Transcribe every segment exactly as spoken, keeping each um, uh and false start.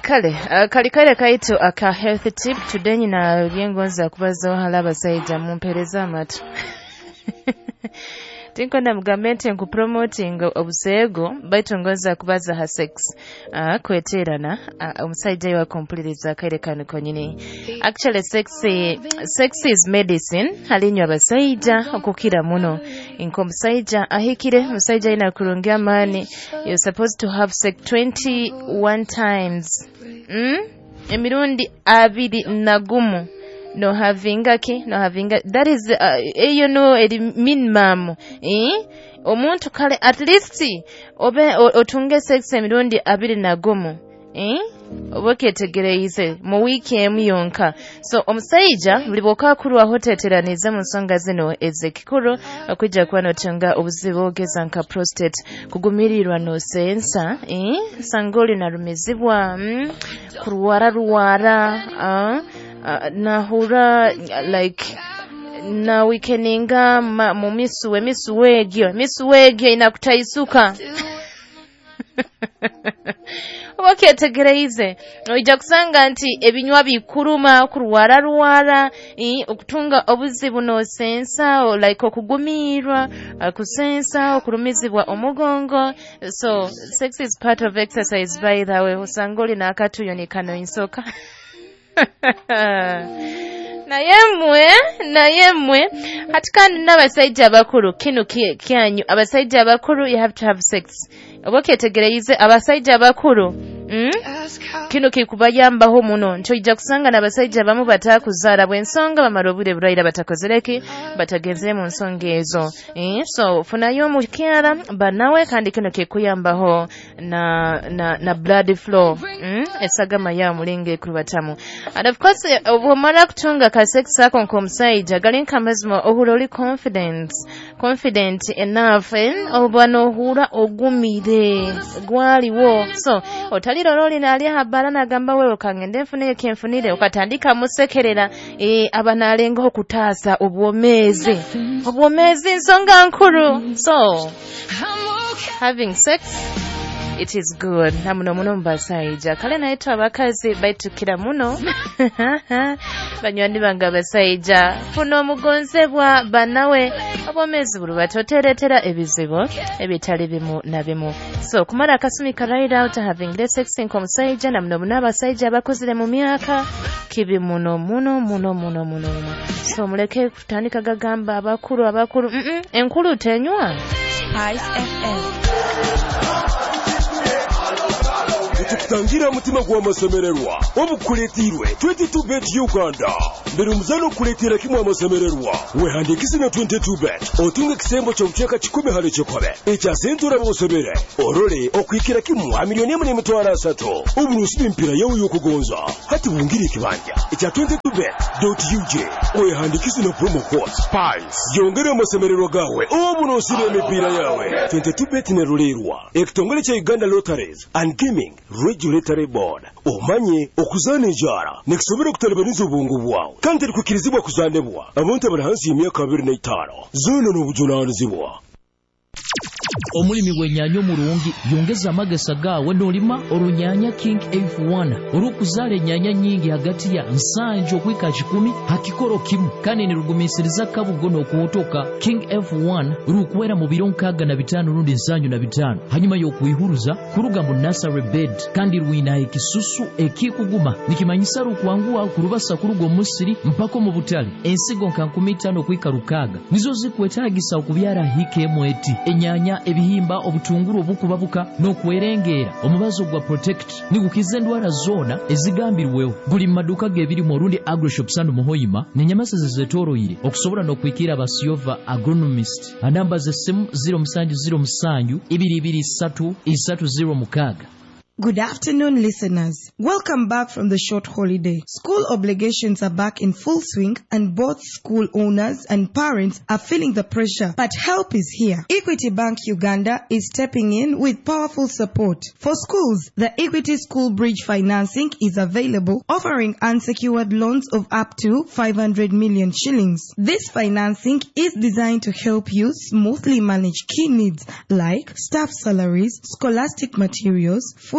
kale uh, kali kale kaitu aka health tip today na byengonza kubazo halaba saija mumpereza amatu tinko na mugamente nku promoting obusego baitongoza kubaza ha sex uh, kweterana uh, omusaija wa complete kale kanu konyine actually sex sex is medicine halinywa basaija okukira muno inko musaija ahikire musaija ina kurungia mani you're supposed to have sex twenty-one times mm? emirundi abiri nagumu no havinga ki no havinga that is uh, you know a minimum eh omuntu kale at least obe otunge sex emirundi abiri nagumu eh oboketegereize mu week emu yonka so omusaija buliboka kuru ahoteteraniza mu nsonga zino ezekikuru okujja kuba notunga obuzibu ogeza nka prostate kugumirirwa no sensa eh sangoli na rumizibwa mm, kuruwara ruwara uh, uh, nahura like na weekeninga mu misuwe misuwegyo misuwegyo inakutaisuka waketegereize ojja kusanga nti ebinywa bikuruma kuruwara ruwara okutunga obuzibu no sensa like okugumirwa kusensa okurumizibwa omugongo so sex is part of exercise by the way usangoli na akatuyo ni kano insoka nayemwe nayemwe hatikani n'abasaija abakuru kino kyanyu abasaija abakuru you have to have sex oboketegereize abasaija abakuru mm? kino kikubayambaho muno ncho ijja kusanga n'abasaija bamu batakuzaala bw'ensonga bamala obudde bulwaira batakozereki batagenze mu nsonga ezo eh? So funayo omukyala banawe kandi kino kikuyambaho na, na, na blood flow mm? esagama ya mulenge kurubatamu and of course obumala kutunga ka sex ako nk'omusaija gali nkamazima ohura oli confidence confident enough eh? obwana ohura ogumire gwaliwo so otaliro loli nali habala nagamba wewe kangende nfunire kenfunire okatandika musekerera eh abanalenga okutaasa obwomezi obwomezi nsonga nkuru so having sex it is good namuno muno mbasaija kale naitwa abakazi baitukira muno banywani banga basaija funo mugonzebwa banawe obwomezi bulu batoteretera ebizibu ebitali bimu na bimu so kumara akasumi ka ride out having the sex in komusaija namuno muno abasaija bakozire mu myaka kibi muno muno muno muno muno so muleke kutandika gagamba abakuru abakuru mm -mm, enkulu tenywa Spice F M tukutangira mutima gwa masemererwa obukuletirwe twenty-two bet Uganda mbere muzano kuletera kimwe amasemererwa wehandikise na twenty-two bet otunga kisembo cyo mcheka kikumi hali chikobe echa sentura bosebere orore okwikira kimwe milioni emu n'emitwalo asatu uburusi b'impira yawe yokugonza hati bungire kibanja echa twenty-two bet dot u j wehandikise na promo code spice yongera amasemererwa gawe oburusi b'empira yawe twenty-two bet ne rulerwa ekitongole cha Uganda Lotteries and Gaming Regulatory Board omanye okuzana enjara nekisobera okutalibaniza obwongo bwawe kandi tekukirizibwa kuzanebwa abantu abali hansi y'emyaka abiri n'etaano zona n'obujunaanizibwa omulimi gwenyanya omulungi yongeza amagesa gawe n'olima olunyanya King F one olw'okuzaala ennyanya nyingi hagati ya nsanju okwika kikumi hakikoro kimu kandi nirugumisiriza kabugo n'okuwotoka King F one lukuwera mu biro nkaaga na bitaano rundi nsanju na bitaano hanyuma y'okwihuruza kuruga mu nursery bed kandi lwina ekisusu ekikuguma nikimanyisa lukwanguwa kurubasa kuruga omusiri mpako mu butale ensigo nka nkumi ttaano okwika lukaaga nizo zikwetaagisa okubyala hikemu eti ennyanya ebihimba obutunguru obukubabuka n'okwerengera omubazo gwa protect nigukiza endwala zona ezigambirwewo buli maduka gebiri mu rundi agroshops and muhoyima nenyamasa zezetoroyire okusobola n'okwikira abasiova agronomist anamba z'essimu zero musanju zero musanju ibiri ibiri ssatu ssatu zero mukaaga. Good afternoon, listeners. Welcome back from the short holiday. School obligations are back in full swing and both school owners and parents are feeling the pressure, but help is here. Equity Bank Uganda is stepping in with powerful support. For schools, the Equity School Bridge financing is available, offering unsecured loans of up to five hundred million shillings. This financing is designed to help you smoothly manage key needs like staff salaries, scholastic materials, food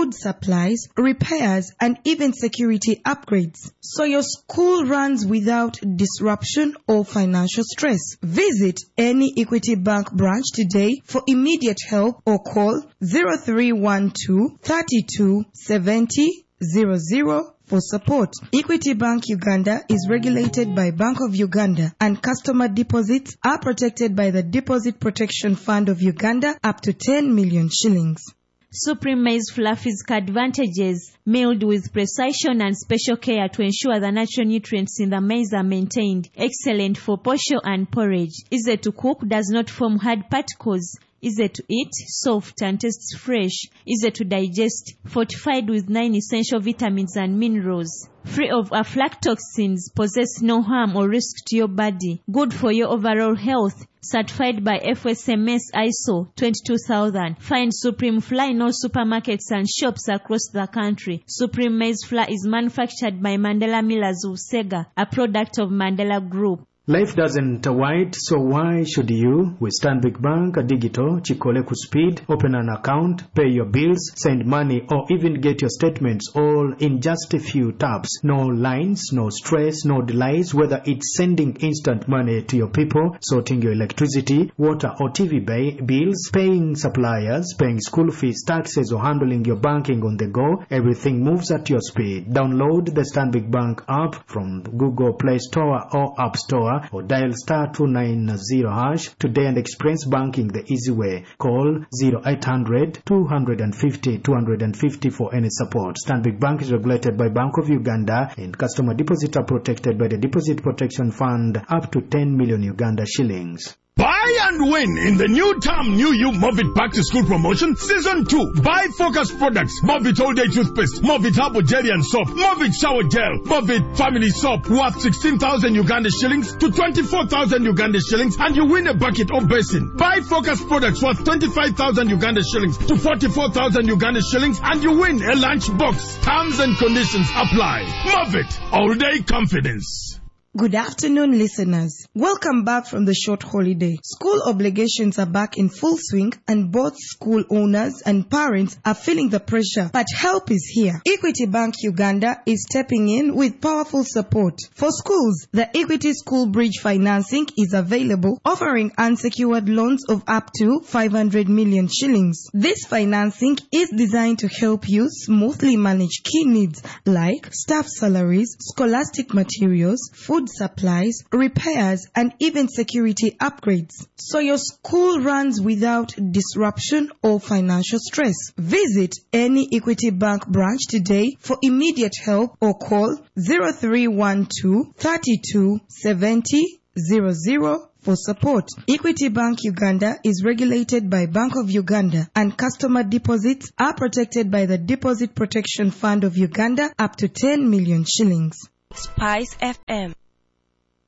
food supplies, repairs, and even security upgrades, so your school runs without disruption or financial stress. Visit any Equity Bank branch today for immediate help or call zero three one two, three two seven zero zero zero for support. Equity Bank Uganda is regulated by Bank of Uganda, and customer deposits are protected by the Deposit Protection Fund of Uganda up to ten million shillings. Supreme Maize Flour physical advantages, milled with precision and special care to ensure the natural nutrients in the maize are maintained. Excellent for posho and porridge. Easy to cook, does not form hard particles. Easy to eat, soft and tastes fresh. Easy to digest, fortified with nine essential vitamins and minerals. Free of aflatoxins, possess no harm or risk to your body. Good for your overall health. Certified by F S M S I S O twenty-two thousand. Find Supreme Flour in all supermarkets and shops across the country. Supreme Maize Flour is manufactured by Mandela Millers of Sega, a product of Mandela Group. Life doesn't wait, so why should you? With Stanbic Bank Digital, Chikole ku speed, open an account, pay your bills, send money, or even get your statements all in just a few taps. No lines, no stress, no delays, whether it's sending instant money to your people, sorting your electricity, water or T V bay, bills, paying suppliers, paying school fees, taxes, or handling your banking on the go. Everything moves at your speed. Download the Stanbic Bank app from Google Play Store or App Store, or dial star two nine zero hash today and experience banking the easy way. Call zero eight hundred, two fifty, two fifty for any support. Stanbic Bank is regulated by Bank of Uganda, and customer deposits are protected by the Deposit Protection Fund up to ten million Uganda shillings. Buy and win in the new term New You Movit Back to School promotion season two. Buy Focus products, Movit All Day Toothpaste, Movit Herbal Jelly and Soap, Movit Shower Gel, Movit Family Soap worth sixteen thousand Uganda shillings to twenty-four thousand Uganda shillings, and you win a bucket or basin. Buy Focus products worth twenty-five thousand Uganda shillings to forty-four thousand Uganda shillings, and you win a lunch box. Terms and conditions apply. Movit All Day Confidence. Good afternoon, listeners. Welcome back from the short holiday. School obligations are back in full swing, and both school owners and parents are feeling the pressure, but help is here. Equity Bank Uganda is stepping in with powerful support. For schools, the Equity School Bridge financing is available, offering unsecured loans of up to five hundred million shillings. This financing is designed to help you smoothly manage key needs like staff salaries, scholastic materials, food supplies, repairs, and even security upgrades, so your school runs without disruption or financial stress. Visit any Equity Bank branch today for immediate help or call zero three one two, three two seven zero zero zero for support. Equity Bank Uganda is regulated by Bank of Uganda, and customer deposits are protected by the Deposit Protection Fund of Uganda up to ten million shillings. Spice F M.